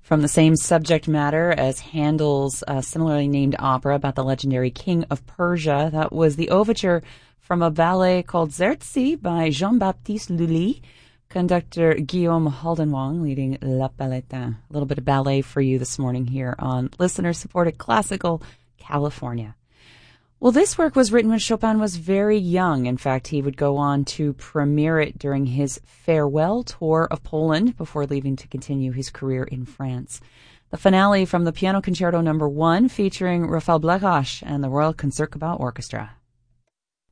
From the same subject matter as Handel's similarly named opera about the legendary King of Persia, that was the overture from a ballet called Xerxes by Jean-Baptiste Lully, conductor Guillaume Haldenwang leading La Palette. A little bit of ballet for you this morning here on listener-supported Classical California. Well, this work was written when Chopin was very young. In fact, he would go on to premiere it during his farewell tour of Poland before leaving to continue his career in France. The finale from the Piano Concerto No. 1 featuring Rafael Blechach and the Royal Concertgebouw Orchestra.